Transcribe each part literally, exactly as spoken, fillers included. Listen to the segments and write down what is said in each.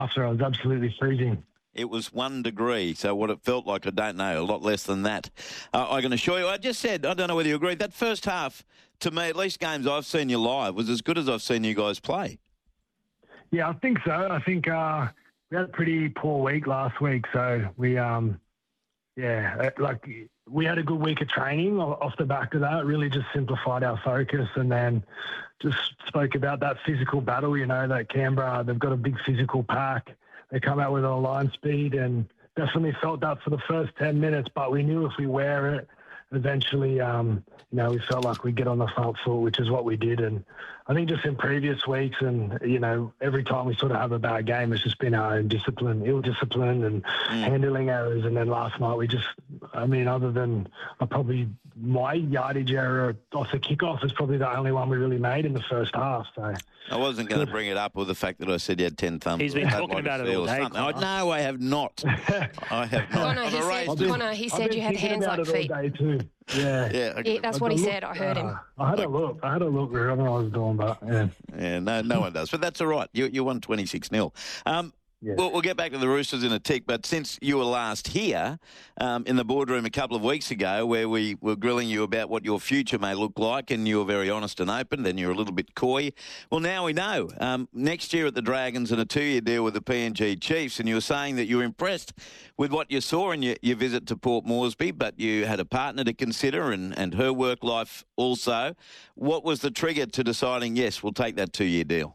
after I was absolutely freezing. It was one degree, so what it felt like, I don't know, a lot less than that. Uh, I can assure you, I just said, I don't know whether you agree, that first half, to me, at least games I've seen you live, was as good as I've seen you guys play. Yeah, I think so. I think uh, we had a pretty poor week last week, so we, um, yeah, like we had a good week of training off the back of that, really just simplified our focus and then just spoke about that physical battle, you know, that Canberra, they've got a big physical pack. They come out with a line speed and definitely felt that for the first ten minutes, but we knew if we wear it, eventually, um, you know, we felt like we'd get on the front foot, which is what we did. And I think just in previous weeks and, you know, every time we sort of have a bad game, it's just been our own discipline, ill discipline and mm. handling errors. And then last night we just, I mean, other than uh, probably my yardage error off the kickoff is probably the only one we really made in the first half. So I wasn't going to bring it up with the fact that I said you had ten thumbs. He's been talking about it all day. I, no, I have not. I have not. Connor, he said, been, Connor, he said you had hands like feet. All day too. Yeah, yeah, okay. yeah that's what he look, said. I heard him. Uh, I had a look. I had a look wherever I was doing, but yeah, yeah, no, no one does. But that's all right. You you won twenty-six nil. Um, Yeah. Well, we'll get back to the Roosters in a tick, but since you were last here um, in the boardroom a couple of weeks ago where we were grilling you about what your future may look like and you were very honest and open, then you're a little bit coy. Well, now we know. Um, next year at the Dragons and a two-year deal with the P N G Chiefs, and you were saying that you were impressed with what you saw in your, your visit to Port Moresby, but you had a partner to consider and, and her work life also. What was the trigger to deciding, yes, we'll take that two-year deal?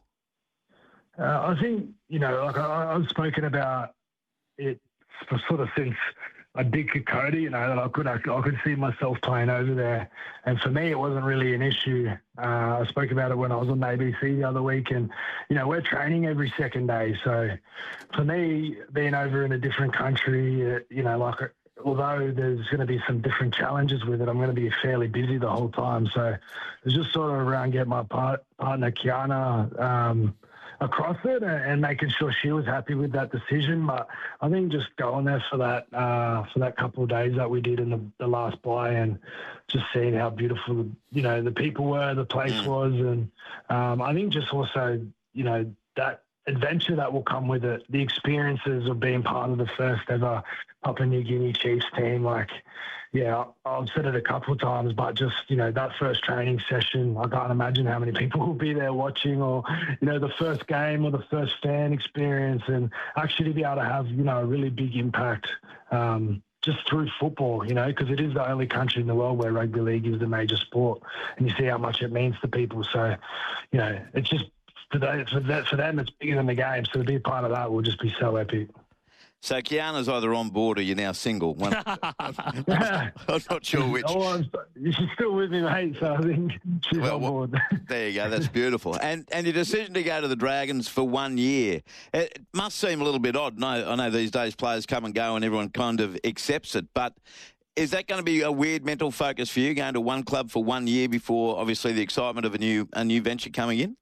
Uh, I think, you know, like I, I've spoken about it for sort of since I did Kokoda, you know, that I could I, I could see myself playing over there. And for me, it wasn't really an issue. Uh, I spoke about it when I was on A B C the other week. And, you know, we're training every second day. So for me, being over in a different country, uh, you know, like although there's going to be some different challenges with it, I'm going to be fairly busy the whole time. So it's just sort of around getting my part, partner, Kiana, um, across it and making sure she was happy with that decision. But I think just going there for that uh, for that couple of days that we did in the, the last buy and just seeing how beautiful, you know, the people were, the place was. And um, I think just also, you know, that adventure that will come with it, the experiences of being part of the first ever Papua New Guinea Chiefs team. Like, yeah, I've said it a couple of times, but just, you know, that first training session, I can't imagine how many people will be there watching, or, you know, the first game or the first fan experience, and actually be able to have, you know, a really big impact um, just through football, you know, because it is the only country in the world where rugby league is the major sport, and you see how much it means to people. So, you know, it's just, for, they, for, that, for them, it's bigger than the game. So to be a part of that will just be so epic. So Kiana's either on board or you're now single. One, I'm not sure which. Oh, I'm, she's still with me, mate, so I think she's well, on board. Well, there you go. That's beautiful. And and your decision to go to the Dragons for one year, it must seem a little bit odd. No, I know these days players come and go and everyone kind of accepts it, but is that going to be a weird mental focus for you, going to one club for one year before, obviously, the excitement of a new a new venture coming in?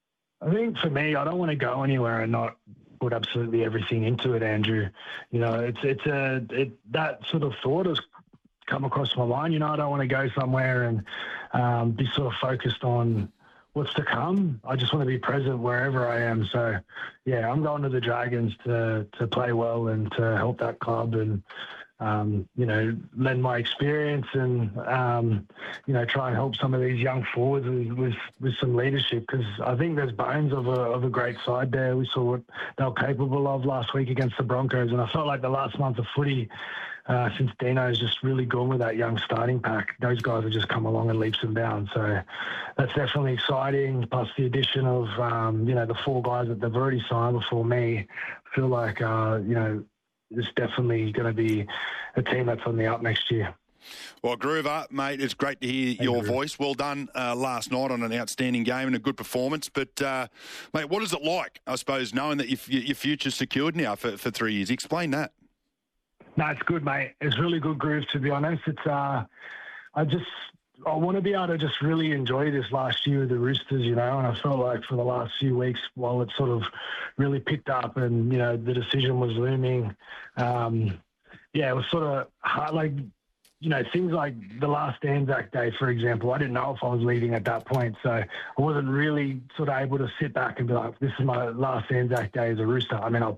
I think for me, I don't want to go anywhere and not put absolutely everything into it, Andrew. You know, it's it's a it, that sort of thought has come across my mind. You know, I don't want to go somewhere and um, be sort of focused on what's to come. I just want to be present wherever I am. So, yeah, I'm going to the Dragons to to play well and to help that club and, um, you know, lend my experience and, um, you know, try and help some of these young forwards with, with, with some leadership, because I think there's bones of a, of a great side there. We saw what they were capable of last week against the Broncos, and I felt like the last month of footy, uh, since Dino's just really gone with that young starting pack, those guys have just come along in leaps and bounds. So that's definitely exciting, plus the addition of, um, you know, the four guys that they've already signed before me. I feel like, uh, you know, it's definitely going to be a team that's on the up next year. Well, Groover, mate, it's great to hear Hey, your Groover. voice. Well done uh, last night on an outstanding game and a good performance. But, uh, mate, what is it like, I suppose, knowing that your, your future's secured now for, for three years? Explain that. No, it's good, mate. It's really good groove, to be honest. It's uh, I just I want to be able to just really enjoy this last year with the Roosters, you know, and I felt like for the last few weeks, while it sort of really picked up and, you know, the decision was looming, um, yeah, it was sort of hard, like, you know, things like the last Anzac Day, for example, I didn't know if I was leaving at that point. So I wasn't really sort of able to sit back and be like, this is my last Anzac Day as a Rooster. I mean, I